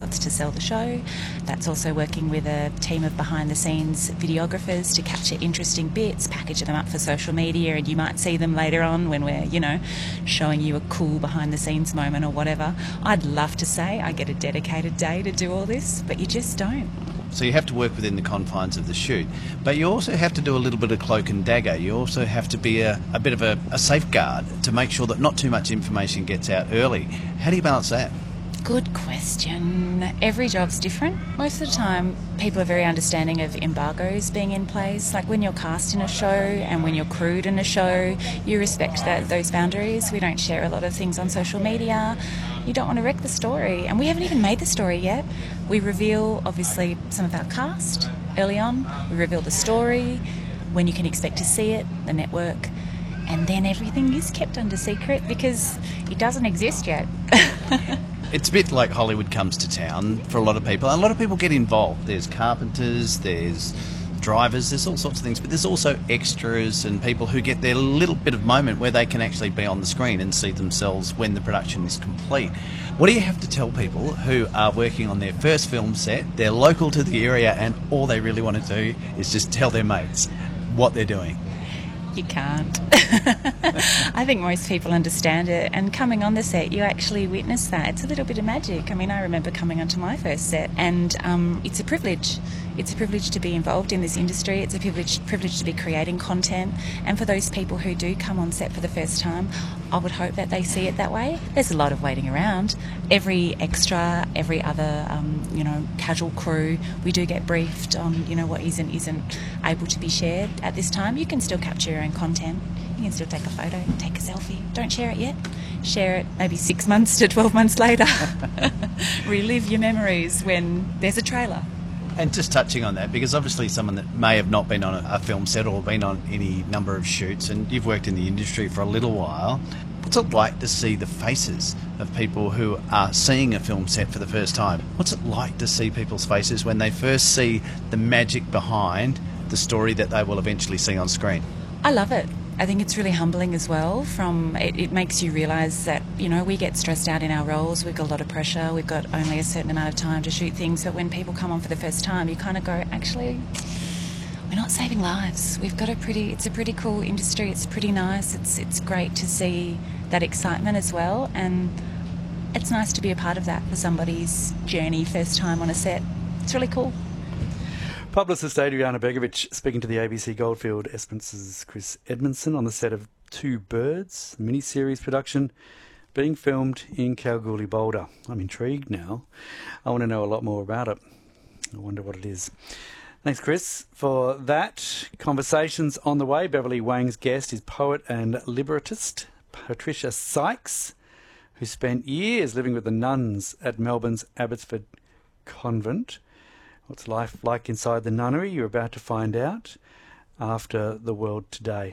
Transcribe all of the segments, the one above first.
shots to sell the show. That's also working with a team of behind-the-scenes videographers to capture interesting bits, package them up for social media, and you might see them later on when we're, showing you a cool behind-the-scenes moment or whatever. I'd love to say I get a dedicated day to do all this, but you just don't. So you have to work within the confines of the shoot, but you also have to do a little bit of cloak and dagger. You also have to be a bit of a safeguard to make sure that not too much information gets out early. How do you balance that? Good question. Every job's different. Most of the time, people are very understanding of embargoes being in place. Like when you're cast in a show and when you're crewed in a show, you respect those boundaries. We don't share a lot of things on social media. You don't want to wreck the story. And we haven't even made the story yet. We reveal, obviously, some of our cast early on. We reveal the story, when you can expect to see it, the network. And then everything is kept under secret because it doesn't exist yet. It's a bit like Hollywood comes to town for a lot of people. And a lot of people get involved. There's carpenters, there's drivers, there's all sorts of things. But there's also extras and people who get their little bit of moment where they can actually be on the screen and see themselves when the production is complete. What do you have to tell people who are working on their first film set, they're local to the area, and all they really want to do is just tell their mates what they're doing? You can't. I think most people understand it, and coming on the set you actually witness that. It's a little bit of magic. I mean, I remember coming onto my first set, and it's a privilege. It's a privilege to be involved in this industry. It's a privilege to be creating content, and for those people who do come on set for the first time, I would hope that they see it that way. There's a lot of waiting around. Every extra, every other casual crew, we do get briefed on what isn't able to be shared at this time. You can still capture your own content. You can still take a photo, take a selfie. Don't share it yet. Share it maybe 6 months to 12 months later. Relive your memories when there's a trailer. And just touching on that, because obviously someone that may have not been on a film set or been on any number of shoots, and you've worked in the industry for a little while, what's it like to see the faces of people who are seeing a film set for the first time? What's it like to see people's faces when they first see the magic behind the story that they will eventually see on screen? I love it. I think it's really humbling as well. It makes you realise that, we get stressed out in our roles. We've got a lot of pressure. We've got only a certain amount of time to shoot things. But when people come on for the first time, you kind of go, actually, we're not saving lives. It's a pretty cool industry. It's pretty nice. It's great to see that excitement as well. And it's nice to be a part of that for somebody's journey, first time on a set. It's really cool. Publicist Adriana Begovic speaking to the ABC Goldfield Esperance's Chris Edmondson on the set of Two Birds, mini-series production being filmed in Kalgoorlie, Boulder. I'm intrigued now. I want to know a lot more about it. I wonder what it is. Thanks, Chris, for that. Conversations on the way. Beverly Wang's guest is poet and liberatist Patricia Sykes, who spent years living with the nuns at Melbourne's Abbotsford Convent. What's life like inside the nunnery? You're about to find out after The World Today.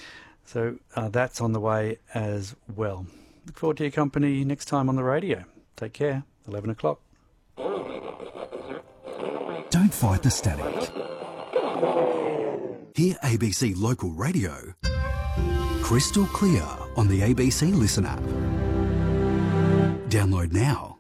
So that's on the way as well. Look forward to your company next time on the radio. Take care. 11 o'clock. Don't fight the static. Hear ABC Local Radio crystal clear on the ABC Listen app. Download now.